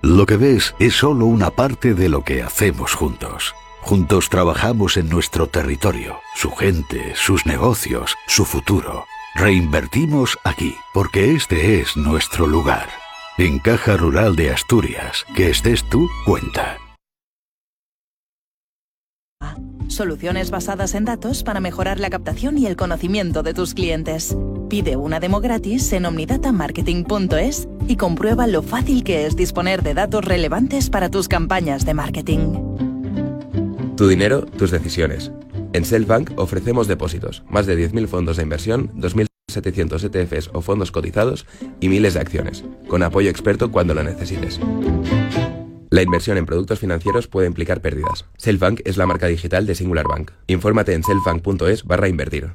Lo que ves es solo una parte de lo que hacemos juntos. Juntos trabajamos en nuestro territorio, su gente, sus negocios, su futuro. Reinvertimos aquí, porque este es nuestro lugar. En Caja Rural de Asturias, que estés tú, cuenta. Soluciones basadas en datos para mejorar la captación y el conocimiento de tus clientes. Pide una demo gratis en omnidatamarketing.es y comprueba lo fácil que es disponer de datos relevantes para tus campañas de marketing. Tu dinero, tus decisiones. En Selfbank ofrecemos depósitos, más de 10.000 fondos de inversión, 2.700 ETFs o fondos cotizados y miles de acciones, con apoyo experto cuando lo necesites. La inversión en productos financieros puede implicar pérdidas. Selfbank es la marca digital de Singular Bank. Infórmate en selfbank.es/invertir.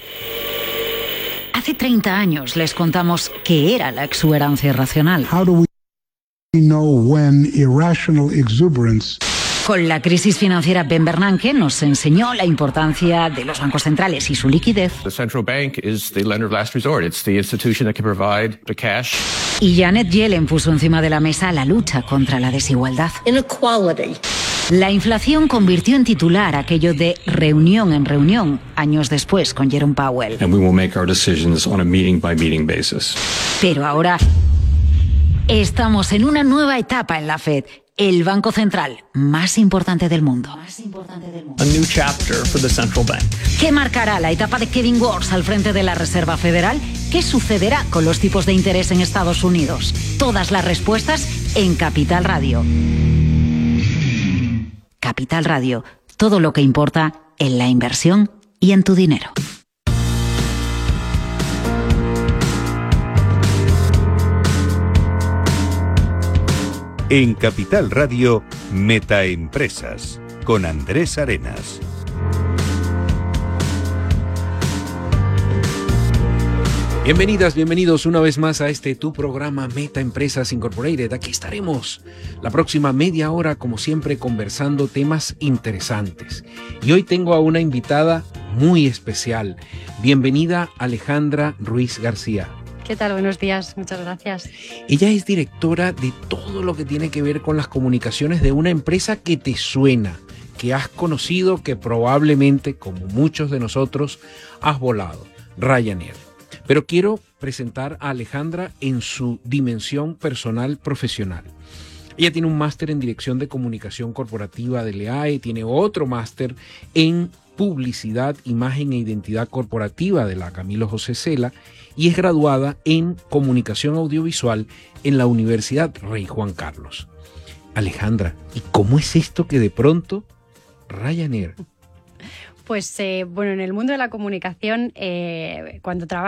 Hace 30 años les contamos qué era la exuberancia irracional. How do we know when irrational exuberance? Con la crisis financiera, Ben Bernanke nos enseñó la importancia de los bancos centrales y su liquidez. The central bank is the lender of last resort. It's the institution that can provide the cash. Y Janet Yellen puso encima de la mesa la lucha contra la desigualdad. Inequality. La inflación convirtió en titular aquello de reunión en reunión, años después con Jerome Powell. And we will make our decisions on a meeting by meeting basis. Pero ahora estamos en una nueva etapa en la Fed. El banco central más importante del mundo. A new chapter for the central bank. ¿Qué marcará la etapa de Kevin Warsh al frente de la Reserva Federal? ¿Qué sucederá con los tipos de interés en Estados Unidos? Todas las respuestas en Capital Radio. Capital Radio, todo lo que importa en la inversión y en tu dinero. En Capital Radio, Metaempresas, con Andrés Arenas. Bienvenidas, bienvenidos una vez más a tu programa Metaempresas Incorporated. Aquí estaremos la próxima media hora, como siempre, conversando temas interesantes. Y hoy tengo a una invitada muy especial. Bienvenida, Alejandra Ruiz García. ¿Qué tal? Buenos días, muchas gracias. Ella es directora de todo lo que tiene que ver con las comunicaciones de una empresa que te suena, que has conocido, que probablemente, como muchos de nosotros, has volado, Ryanair. Pero quiero presentar a Alejandra en su dimensión personal profesional. Ella tiene un máster en Dirección de Comunicación Corporativa de LEAE, tiene otro máster en Publicidad, Imagen e Identidad Corporativa de la Camilo José Cela y es graduada en Comunicación Audiovisual en la Universidad Rey Juan Carlos. Alejandra, ¿y cómo es esto que de pronto Ryanair? Pues bueno, en el mundo de la comunicación, cuando trabajas